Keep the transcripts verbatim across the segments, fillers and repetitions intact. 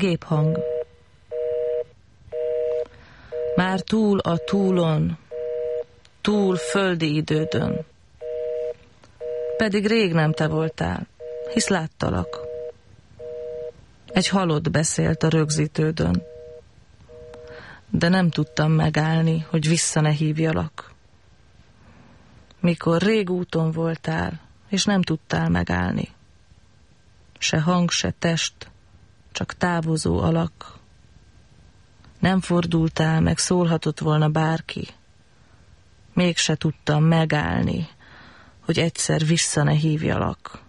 Géphang. Már túl a túlon, túl földi idődön. Pedig rég nem te voltál, hisz láttalak. Egy halott beszélt a rögzítődön, de nem tudtam megállni, hogy vissza ne hívjalak. Mikor rég úton voltál, és nem tudtál megállni. Se hang, se test, csak távozó alak. Nem fordultál, meg szólhatott volna bárki. Mégse tudtam megállni, hogy egyszer vissza ne hívjalak.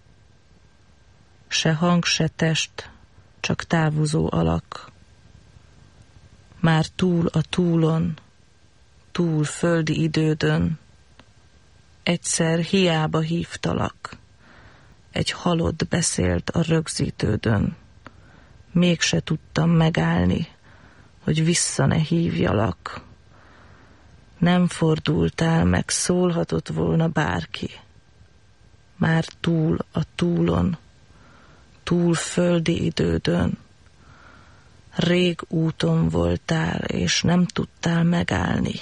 Se hang, se test, csak távozó alak. Már túl a túlon, túl földi idődön, egyszer hiába hívtalak. Egy halott beszélt a rögzítődön. Mégse tudtam megállni, hogy vissza ne hívjalak. Nem fordultál, meg szólhatott volna bárki. Már túl a túlon, túl földi idődön. Rég úton voltál, és nem tudtál megállni.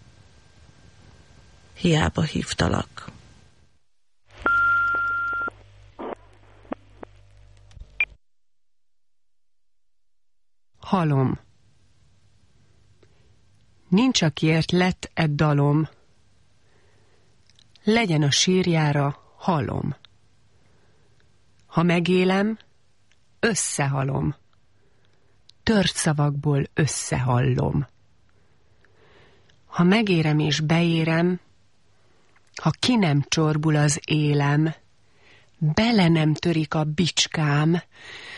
Hiába hívtalak. Halom. Nincs, akiért lett e dalom, legyen a sírjára halom. Ha megélem, összehalom, tört szavakból összehallom. Ha megérem és beérem, ha ki nem csorbul az élem, bele nem törik a bicskám,